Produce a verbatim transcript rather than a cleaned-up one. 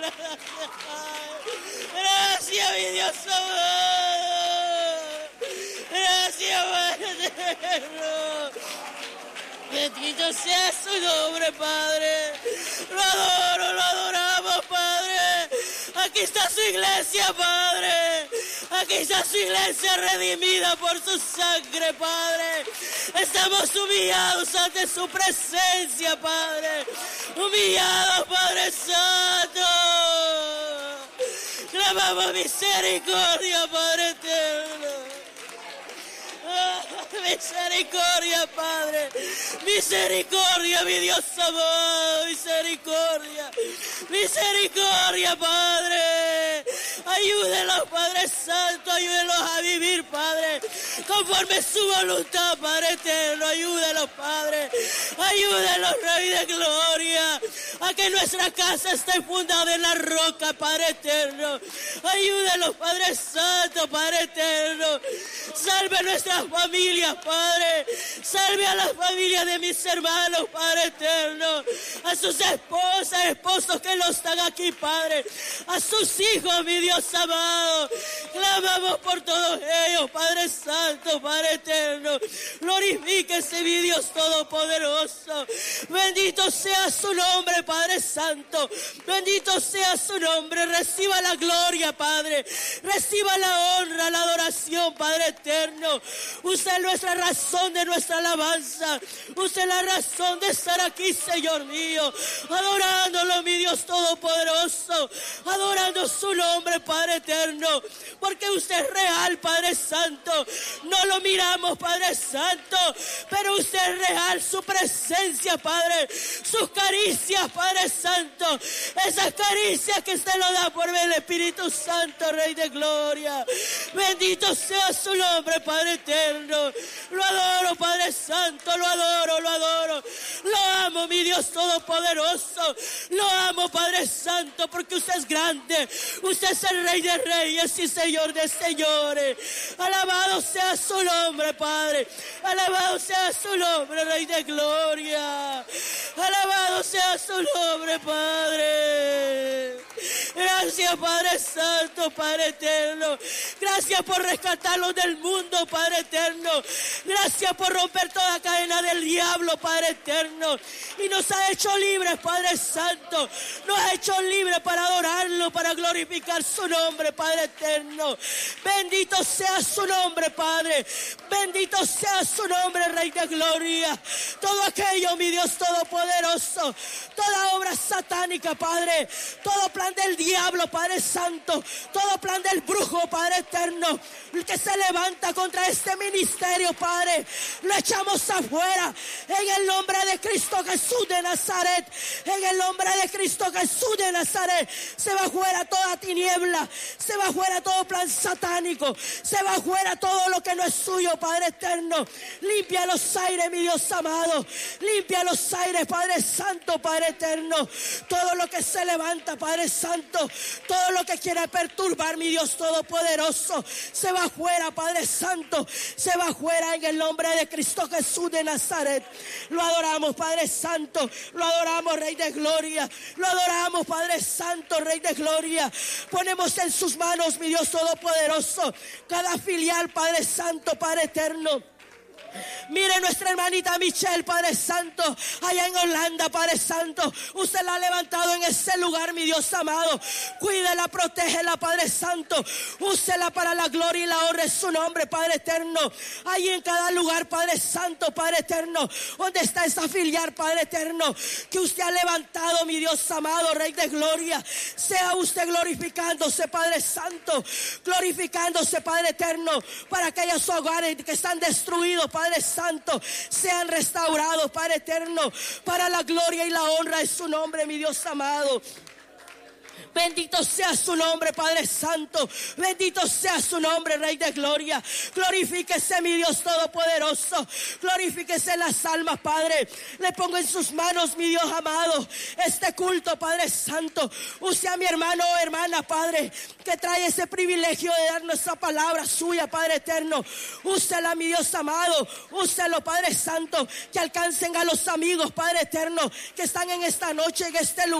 Gracias, mi Dios amado. Gracias, Padre eterno. Bendito sea su nombre, Padre. Lo adoro, lo adoramos, Padre. Aquí está su iglesia, Padre. Aquí está su iglesia redimida por su sangre, Padre. Estamos humillados ante su presencia, Padre. Humillados, Padre Santo. Clamamos misericordia, Padre eterno. Misericordia, Padre. Misericordia, mi Dios amado. Misericordia. Misericordia, Padre. Ayúdenos, Padre Santo. Ayúdenos a vivir, Padre, conforme su voluntad, Padre eterno. Ayúdenos, Padre. Ayúdenos, Rey de Gloria, a que nuestra casa esté fundada en la roca, Padre eterno. Ayúdenos, Padre Santo, Padre eterno. Salve nuestras familias, Padre. Salve a las familias de mis hermanos, Padre eterno. A sus esposas, esposos que no están aquí, Padre. A sus hijos, mi Dios amado. Clamamos por todos ellos, Padre Santo, Padre eterno. Glorifíquese, mi Dios todopoderoso. Bendito sea su nombre, Padre Santo. Bendito sea su nombre. Reciba la gloria, Padre. Reciba la honra, la adoración, Padre eterno. Usted es nuestra razón de nuestra alabanza. Usted es la razón de estar aquí, Señor mío. Adorándolo, mi Dios todopoderoso. Adorando su nombre, Padre eterno. Porque usted es real, Padre Santo. No lo miramos, Padre Santo, pero usted es real. Su presencia, Padre. Sus caricias, Padre Santo. Esas caricias que usted lo da por el Espíritu Santo, Rey de Gloria. Bendito sea su nombre, Padre eterno. Lo adoro, Padre Santo. Lo adoro, lo adoro. Lo amo, mi Dios todopoderoso. Lo amo, Padre Santo, porque usted es grande. Usted es el Rey de Reyes y Señor de Señores. Alabado sea su nombre, Padre. Alabado sea su nombre, Rey de Gloria. Alabado sea su nombre, Padre. Gracias, Padre Santo, Padre eterno. Gracias por rescatarlos del mundo, Padre eterno. Gracias por romper toda cadena del diablo, Padre eterno. Y nos ha hecho libres, Padre Santo. Nos ha hecho libres para adorarlo, para glorificar su nombre, Padre eterno. Bendito sea su nombre, Padre. Bendito sea su nombre, Rey de Gloria. Todo aquello, mi Dios todopoderoso. Toda obra satánica, Padre. Todo plan del diablo, Padre Santo. Todo plan del brujo, Padre eterno, que se levanta contra este ministerio, Padre, lo echamos afuera en el nombre de Cristo Jesús de Nazaret. En el nombre de Cristo Jesús de Nazaret se va fuera toda tiniebla, se va fuera todo plan satánico, se va fuera todo lo que no es suyo, Padre eterno. Limpia los aires, mi Dios amado. Limpia los aires, Padre Santo, Padre eterno. Todo lo que se levanta, Padre Santo, todo lo que quiere perturbar, mi Dios todopoderoso, se va fuera, Padre Santo. Se va fuera en el nombre de Cristo Jesús de Nazaret. Lo adoramos, Padre Santo. Lo adoramos, Rey de Gloria. Lo adoramos, Padre Santo, Rey de Gloria. Ponemos en sus manos, mi Dios todopoderoso, cada filial, Padre Santo, Padre eterno. Mire nuestra hermanita Michelle, Padre Santo, allá en Holanda, Padre Santo. Usted la ha levantado en ese lugar, mi Dios amado. Cuídela, protégela, Padre Santo. Úsela para la gloria y la honra de su nombre, Padre eterno. Allí en cada lugar, Padre Santo, Padre eterno, donde está esa filial, Padre eterno, que usted ha levantado, mi Dios amado, Rey de Gloria. Sea usted glorificándose, Padre Santo, glorificándose, Padre eterno, para aquellos hogares que están destruidos, Padre Santo, sean restaurados, Padre eterno, para la gloria y la honra de su nombre, mi Dios amado. Bendito sea su nombre, Padre Santo. Bendito sea su nombre, Rey de Gloria. Glorifíquese, mi Dios todopoderoso. Glorifíquese las almas, Padre. Le pongo en sus manos, mi Dios amado, este culto, Padre Santo. Use a mi hermano o hermana, Padre, que trae ese privilegio de dar nuestra palabra suya, Padre eterno. Úsela, mi Dios amado. Úselo, Padre Santo. Que alcancen a los amigos, Padre eterno, que están en esta noche, en este lugar.